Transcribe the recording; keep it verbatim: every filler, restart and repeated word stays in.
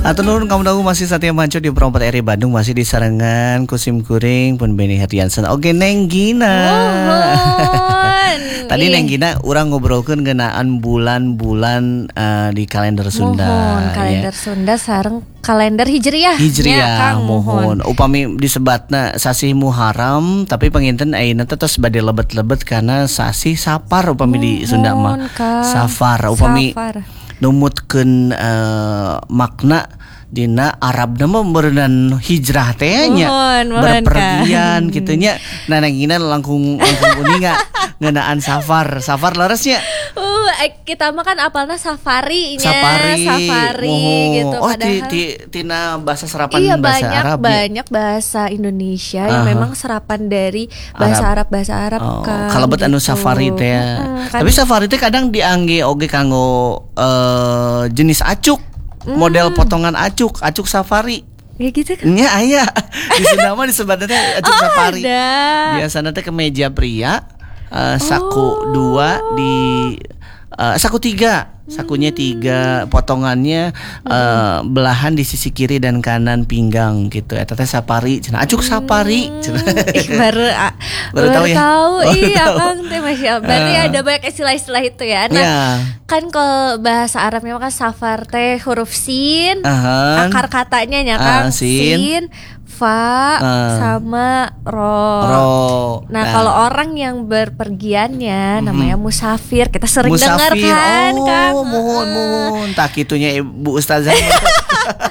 Atur nuhun kamu tahu masih Satya Manco di Perompat R I Bandung, masih di sarengan Kusim Kuring pun Beni Herdiansen. Oke Neng Gina. Tadi Neng Gina urang ngobrolkeun ngeunaan bulan-bulan uh, di kalender Sunda. Mohon kalender ya. Sunda sareng kalender Hijriah. Hijriah mohon. Upami disebatna sasi Muharram tapi panginten ayeuna teh tos bade lebet-lebet karena sasi Safar upami mohon, di Sunda mah. Safar upami Safar. Numutkeun uh, makna dina Arab nama berenang hijrah teh nya berpergian gitunya. Nah nangina langkung langkung uninga ngeunaan safar safar leresnya. Uh kita mah kan apalna safari nya safari, safari oh. gitu Oh padahal ti, ti, tina bahasa serapan iya, bahasa banyak, Arab banyak ya? Bahasa Indonesia uh-huh. yang memang serapan dari bahasa Arab, Arab bahasa Arab oh, kan. Kalebet gitu. Anu safari teh. Uh, kan. Tapi safari teh kadang diangge oge kanggo uh, jenis acuk. Mm. Model potongan acuk, acuk safari. Ya gitu kan? Nya aya. Di Sunda mah disebutna teh acuk oh, safari. Ada. Biasana teh kemeja pria, uh, saku oh. dua di uh, saku tiga. Sakunya tiga, potongannya hmm. uh, belahan di sisi kiri dan kanan pinggang gitu. Eta teh safari, cenah acuk safari. Cenah. Ih, baru a, baru, baru tahu ya. Tahu, iya Kang teh Masya Allah. Berarti uh. ada banyak istilah-istilah itu ya. Nah, yeah. kan kalau bahasa Arabnya kan safar teh huruf sin, uh-huh. akar katanya nya Kang uh, sin. sin fa uh. sama ro. ro. Nah, nah, kalau orang yang berpergiannya mm-hmm. namanya musafir. Kita sering musafir. dengar kan, oh, Kang. Mohon, mohon. Tak kitunya Ibu Ustazah.